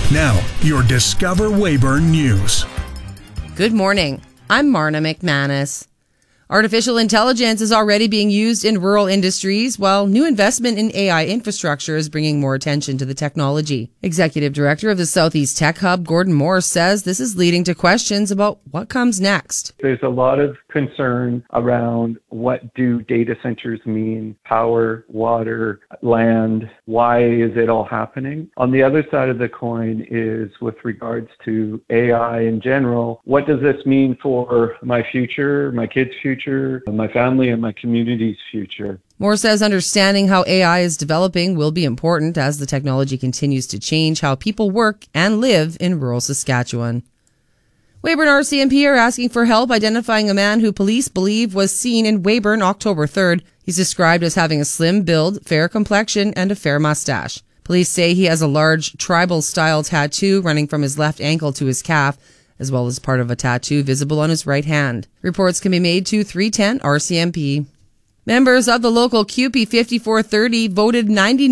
Now, your Discover Weyburn News. Good morning. I'm Marna McManus. Artificial intelligence is already being used in rural industries, while new investment in AI infrastructure is bringing more attention to the technology. Executive Director of the Southeast Tech Hub, Gordon Morse, says this is leading to questions about what comes next. There's a lot of concern around what do data centers mean, power, water, land, why is it all happening? On the other side of the coin is with regards to AI in general, what does this mean for my future, my kids' future, my family and my community's future? Moore says understanding how AI is developing will be important as the technology continues to change how people work and live in rural Saskatchewan. Weyburn RCMP are asking for help identifying a man who police believe was seen in Weyburn October 3rd. He's described as having a slim build, fair complexion, and a fair mustache. Police say he has a large tribal-style tattoo running from his left ankle to his calf, as well as part of a tattoo visible on his right hand. Reports can be made to 310 RCMP. Members of the local CUPE 5430 voted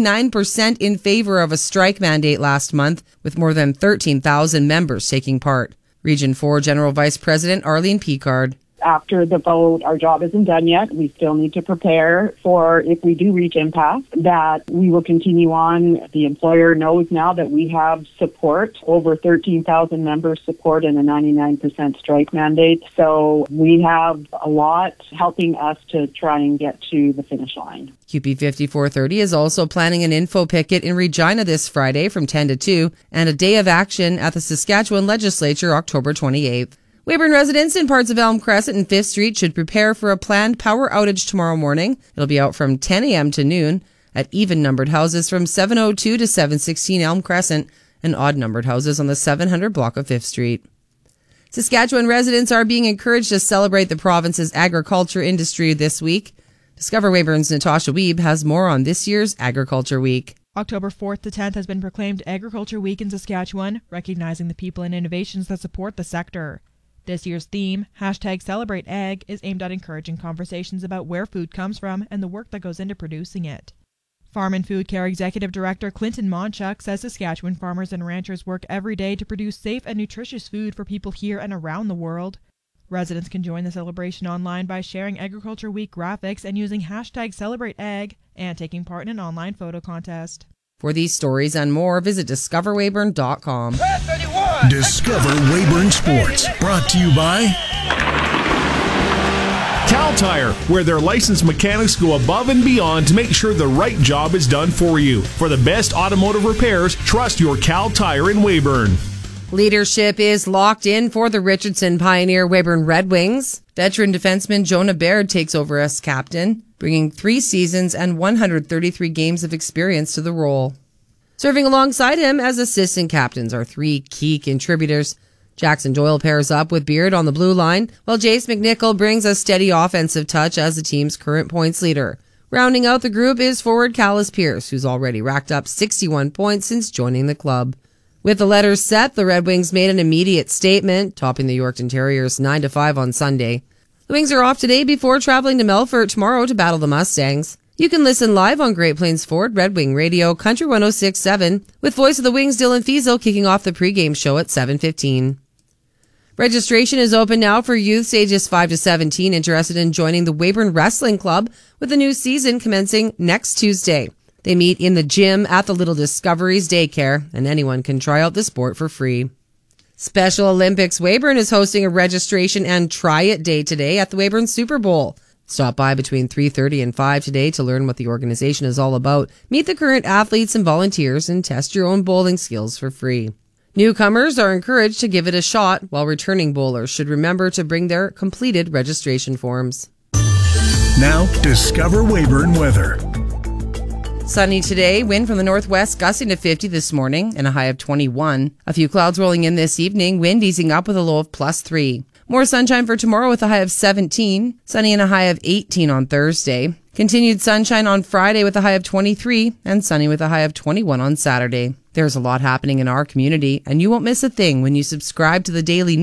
99% in favor of a strike mandate last month, with more than 13,000 members taking part. Region 4 General Vice President Arlene Picard. After the vote, our job isn't done yet. We still need to prepare for, if we do reach impasse, that we will continue on. The employer knows now that we have support, over 13,000 members support and a 99% strike mandate. So we have a lot helping us to try and get to the finish line. CUPE 5430 is also planning an info picket in Regina this Friday from 10 to 2 and a day of action at the Saskatchewan Legislature October 28th. Weyburn residents in parts of Elm Crescent and 5th Street should prepare for a planned power outage tomorrow morning. It'll be out from 10 a.m. to noon at even-numbered houses from 702 to 716 Elm Crescent and odd-numbered houses on the 700 block of 5th Street. Saskatchewan residents are being encouraged to celebrate the province's agriculture industry this week. Discover Weyburn's Natasha Wiebe has more on this year's Agriculture Week. October 4th to 10th has been proclaimed Agriculture Week in Saskatchewan, recognizing the people and innovations that support the sector. This year's theme, #CelebrateAg, is aimed at encouraging conversations about where food comes from and the work that goes into producing it. Farm and Food Care Executive Director Clinton Monchuk says Saskatchewan farmers and ranchers work every day to produce safe and nutritious food for people here and around the world. Residents can join the celebration online by sharing Agriculture Week graphics and using #CelebrateAg and taking part in an online photo contest. For these stories and more, visit discoverweyburn.com. Discover Weyburn Sports, brought to you by Cal Tire, where their licensed mechanics go above and beyond to make sure the right job is done for you. For the best automotive repairs, trust your Cal Tire in Weyburn. Leadership is locked in for the Richardson Pioneer Weyburn Red Wings. Veteran defenseman Jonah Baird takes over as captain, bringing 3 seasons and 133 games of experience to the role. Serving alongside him as assistant captains are 3 key contributors. Jackson Doyle pairs up with Beard on the blue line, while Jace McNichol brings a steady offensive touch as the team's current points leader. Rounding out the group is forward Callis Pierce, who's already racked up 61 points since joining the club. With the letters set, the Red Wings made an immediate statement, topping the Yorkton Terriers 9-5 on Sunday. The Wings are off today before traveling to Melfort tomorrow to battle the Mustangs. You can listen live on Great Plains Ford Red Wing Radio, Country 106.7, with Voice of the Wings Dylan Fiesel kicking off the pregame show at 7:15. Registration is open now for youths ages 5 to 17 interested in joining the Weyburn Wrestling Club, with the new season commencing next Tuesday. They meet in the gym at the Little Discoveries Daycare, and anyone can try out the sport for free. Special Olympics Weyburn is hosting a registration and try it day today at the Weyburn Super Bowl. Stop by between 3:30 and 5 today to learn what the organization is all about, meet the current athletes and volunteers, and test your own bowling skills for free. Newcomers are encouraged to give it a shot, while returning bowlers should remember to bring their completed registration forms. Now, Discover Weyburn weather. Sunny today, wind from the northwest gusting to 50 this morning and a high of 21. A few clouds rolling in this evening, wind easing up with a low of +3. More sunshine for tomorrow with a high of 17. Sunny and a high of 18 on Thursday. Continued sunshine on Friday with a high of 23 and sunny with a high of 21 on Saturday. There's a lot happening in our community, and you won't miss a thing when you subscribe to the Daily